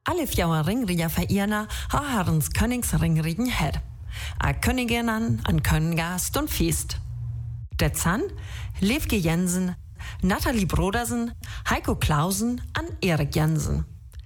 Alle fjouwer ringriger verirner har herrens Königsringrigen her. A Königinnen, an Köngast und Feest. Der Zahn, Levke Jensen, Nathalie Brodersen, Heiko Clausen an Erik Jensen.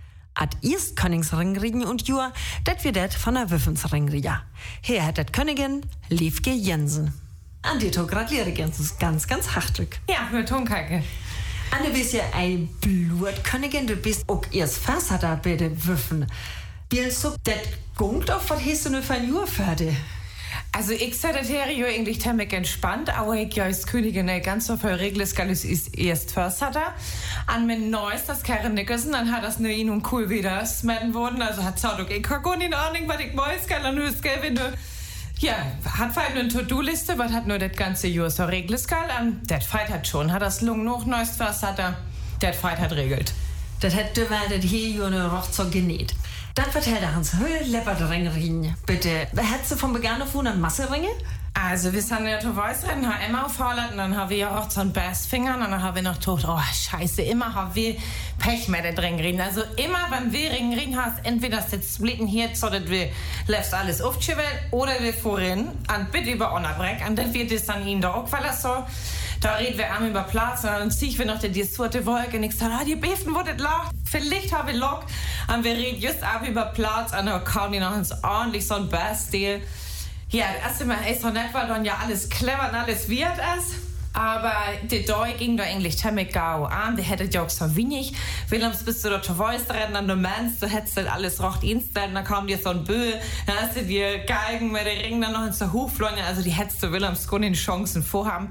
Ad erst Königsringrigen und Jur, det wird det von der Wiffensringriger. Hier hat det Königin Levke Jensen. An dir to gratuliere ganz hartlich. Ja, für Tonkacke. Anne bist ja ein Blutkönigin, du bist auch erst Vater bei den Würfen. Willst du das gungt auf, was hast du nur für ein Jahr fertig? Also ich seh das hier ja eigentlich ziemlich entspannt, aber ich ja als Königin ganz so viel Regeln ist erst Vater. An mein Neues, das Karen Nicholson, dann hat das nur ihn und cool wieder smetten worden, also hat gesagt, okay, ich hab gar nicht Ahnung, was ich Neues kann, dann ist gell, wenn du ja, hat vielleicht eine To-Do-Liste, was hat nur das ganze Jahr so Regelskal an. Das Fight hat schon, hat das Lungen noch neues was hat er, das Fight hat regelt. Das hätte weil das hier ja eine Rochzog genäht. Dann vertellt er uns Leopardringring. Bitte, hättest du von Beginn auf eine Masseringe? Also, wir sind ja zu Weißrennen, haben immer aufgehört und dann haben wir ja auch so einen Bassfinger und dann haben wir noch gedacht, oh, scheiße, immer haben wir Pech mit der Ringring. Also, immer, wenn wir Ringring hast, entweder das jetzt splitten hier, so dass wir lässt alles aufschieben oder wir vorhin und bitte über Unterbreck und dann wird es dann ihnen da auch, weil das so, da reden wir einmal über Platz und dann zieh ich noch die zweite Wolke und ich sage, die Befen wurde lacht, vielleicht habe ich Lock und wir reden just ab über Platz und dann kamen die noch uns ordentlich so ein Bass-Stil. Ja, das erste Mal ist so nett, weil dann ja alles clever und alles wird ist. Aber die Doi ging da eigentlich ziemlich gau an. Die hätte ja auch so wenig. Willems bist du da zu Voice reden und du meinst, du hättest dann alles rocht instellen. Dann kam dir so ein Bö, dann hast du dir Geigen mit den Ringen dann noch in so hochflogen. Also die hättest du Willems gar nicht Chancen vorhaben.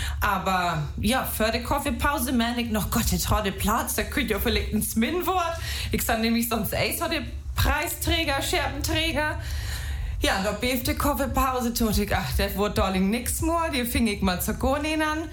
Aber ja, für die Kaffeepause meine ich noch, Gott, jetzt hat der Platz, da könnte ja vielleicht ein Smin-Wort. Ich sag nämlich sonst so der Preisträger, Scherbenträger. Ja, da beef die Kaffeepause, tut ich, ach, das wird darling nix mehr, die fing ich mal zu gehen an.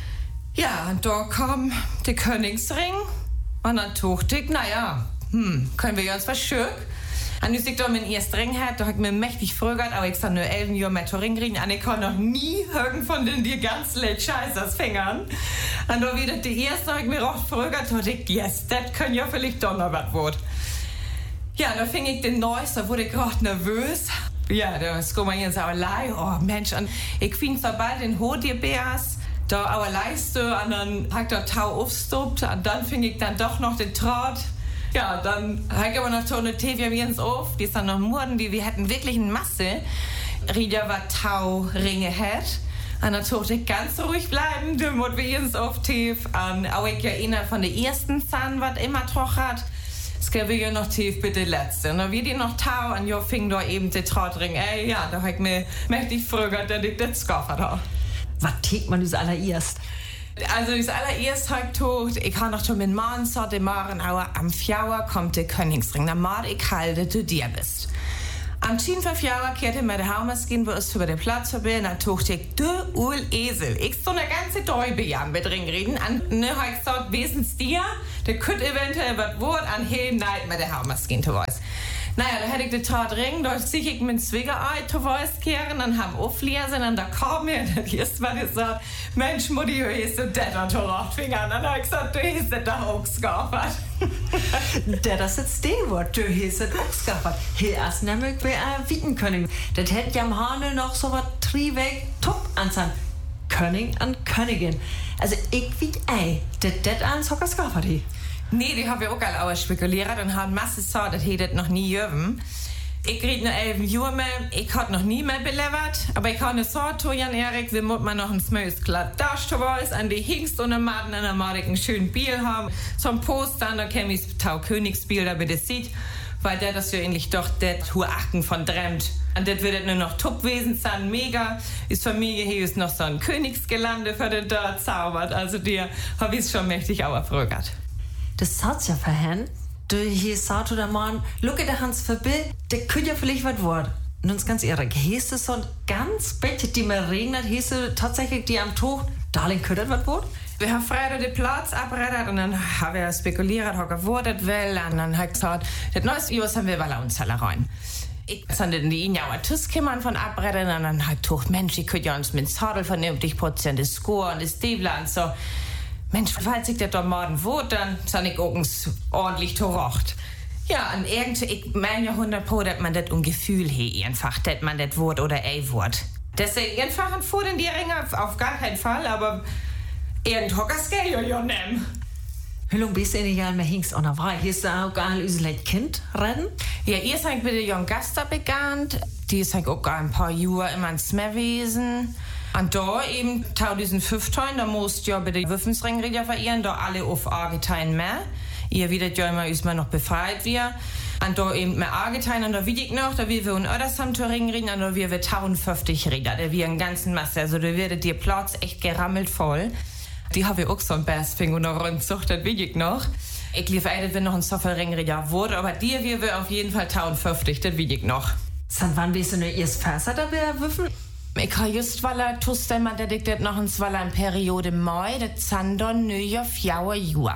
Ja, und da kam der Königsring, und dann tuchte ich, naja, können wir uns was schön. Und als ich da meinen ersten Ring hatte, da hab ich mir mächtig frögert, aber ich sag nur 11 Jahre mit Ring kriegen, und ich kann noch nie hören von den die ganz leicht Scheißers Fingern. Und da wieder die erste, hab ich mir auch frögert, und ich, yes, das können ja vielleicht doch noch was wird. Ja, da fing ich den Neues, da wurde ich gerade nervös. Ja, da kommt man jetzt auch leid. Oh Mensch, und ich fing so bald den Hodie-Beas, da auch leiste, und dann hab ich da Tau aufgestoppt, und dann fing ich dann doch noch den Traut. Ja, dann hab ich aber noch so eine Tevia wie uns auf, die ist dann noch Morden, wir hätten wirklich eine Masse. Rieder war Tau-Ringe hat. Und dann durfte ich ganz ruhig bleiben, du musst wie uns auf tief. Und auch ich ja einer von den ersten Zahn, was immer troch hat. Es gäbe ja noch tief bitte letzte. Und dann wie die noch Tau und jo fing da eben der Trautring. Ey, ja, da hab ich mir mächtig frögert, dass ich das skaffert hab. Was tät man das allererst? Also das allererst hab ich tot, ich hab noch schon mit Mann so, die Maren, aber am Fjauer kommt der Königsring. Dann mar ich halte, du dir bist. Am 5 Jahre kehrte mir der Haumaskин bei uns über den Platz vorbei und dann tuchte ich, du Esel. Ich so eine ganze Däube jam mit drin reden. Und ne, hab ich gesagt, wesens dir, der könnte eventuell was Wort an hey Neid mit der Haumaskin zu weiß. Naja, da hätte ich den Tat ring, da zieh ich mit Zwiegerei zu weiß kehren, dann haben auflesen und da kam mir, das erste Mal gesagt, Mensch, Mutti, du hast so das an Torachfinger. Und dann hab ich gesagt, du hast das da auch geskaffert. Das ist das Wort, du hast das auch geskaffert. Hier erst nämlich bei Wieten können. Das hätte ja am Hane noch so was Trieweg top anzahlen. König und Königin. Also ich wie das an Socker geskaffert hier. Nee, die hab ich auch alle spekuliert und haben Masse gesagt, das hätte noch nie gegeben. Ich krieg noch 11 Jahre mehr, ich hab noch nie mehr belevert, aber ich habe gesagt, Jan Erik, wir müssen noch ein smös glatt Daschtoweis an die Hingst und den Maden an der Madik einen schönen Biel haben. Zum Poster, da käme ich Tau Königsbiel, da bitte sieht, weil der das ja eigentlich doch das Huachen von Dremt. Und das wird nur noch Topwesen sein, mega. Ist Familie hier ist noch so ein Königsgelande für den da zaubert, also dir hab ich schon mächtig auch erfrögert. Das hat's ja verhängt. Du hier sagt oder Mann, lucke der Hans vorbei, der könnte ja vielleicht was werden. Und uns ganz ehrlich, hieß es so ein ganz Bett, die mir regnet, hieß es tatsächlich die am Tuch, Darling, könnte das was werden? Wir haben Freitag den Platz abgerettet und dann haben wir spekuliert, hat gewordet will, und dann hat gesagt, das neueste Jahr haben wir Ballonzeller rein. Ich sind in die Injauer Tüskimmern von abretten und dann hat gesagt, Mensch, ich könnte ja uns mit dem Sadel vernünftig putzen, das Score und das Stiefel und so. Mensch, falls ich das da morgen wurde, dann sind ich auch ordentlich gerocht. Ja, und irgendwie, ich meine ja 100%, dass man das ein Gefühl hat, einfach, dass man das Wort oder Wort. Das ist einfach ein Foto in die Ringe, auf gar keinen Fall, aber irgend Hockers geht ja nehmen. Wie lange bist du in Jahren mehr hingst an der Wahl? Hier ist da auch gar nicht unser Kind reden? Ja, ihr seid mit der jungen Gaster bekannt. Die ist auch gar ein paar Jahre immer ins Meer gewesen. Und da eben, tau diesen 5 Tagen, da musst du ja bei der Wüffensringrede verehren, da alle auf Argetein mehr. Ihr wiedet ja immer, ist man noch befreit wir. Und da eben mehr Argetein, und da wie ich noch, da wir in Ödersam Ring reden, und da wir 1050 Räder, da wir einen ganzen Masse, also da werdet dir Platz echt gerammelt voll. Die habe ich auch so ein Bassfing und noch Rundzucht, das will ich noch. Ich lief eigentlich, wenn noch ein Soffelringräder wurde, aber dir wir auf jeden Fall 1050, das will ich noch. Seit wann bist du nur erst Fässer dabei würfen? Ich habe just, weil er tusste, man das noch in Periode Mai, das sind dann nur 4 Jahre.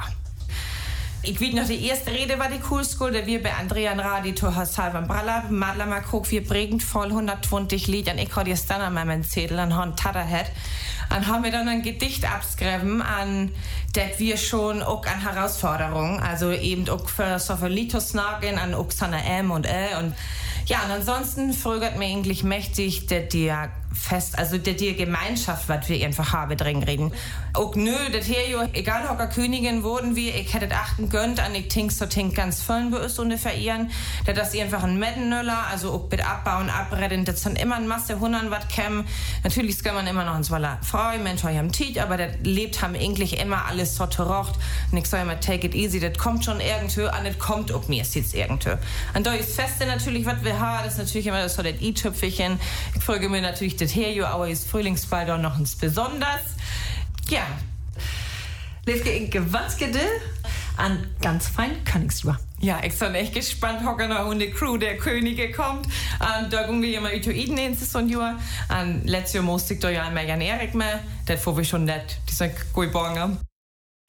Ich weiß noch, die erste Rede war die Coolschool, da wir bei Andrea und Radito Salvan Bralla, Madler mal guck, wir prägend voll 120 Lied, und ich habe jetzt dann an meinem Zettel und haben Tatterhead. Und haben wir dann ein Gedicht abgeschrieben, an das wir schon auch an Herausforderungen, also eben auch für Sopholitos nageln, an auch seine M und und ja, und ansonsten frögert mir eigentlich mächtig, dass dir fest, also der Gemeinschaft, was wir einfach haben drin reden. Auch nö, das hier jo, egal hocker Königin wurden wir, ich hättet achten gönnt, an ich tink so tink ganz vollen bei uns ungefähr ihren, dass ihr einfach ein Mettenöller, also auch mit abbauen, abretten, das sind immer ein Masse 100 Watt kämmen. Natürlich kann man immer noch ins Waller Frau, Mensch, ich am Tiet, aber das lebt haben eigentlich immer alles so gerocht. Und ich sag immer, take it easy, das kommt schon irgendwo, und das kommt auch mir jetzt irgendwo. Und da ist Feste natürlich, was wir haben, das ist natürlich immer so das i-Tüpfelchen. Ich folge mir natürlich das hier, aber ist Frühlingsball doch noch ins Besonders. Ja. Lefke in Gewandskede an ganz fein Königsjahr. Ja, ich bin echt gespannt, hocken noch und die Crew der Könige kommt. Und da gehen wir immer Utoiden in so ein Jahr. Und letztes Jahr musste ich da ja einmal Jan Erik mehr. Das war wir schon nett. Die sind gut geborgen.